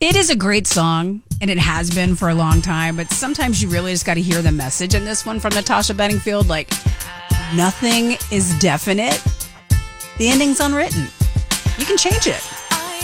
It is a great song, and it has been for a long time, but sometimes you really just got to hear the message in this one from Natasha Bedingfield. Like, nothing is definite. The ending's unwritten. You can change it.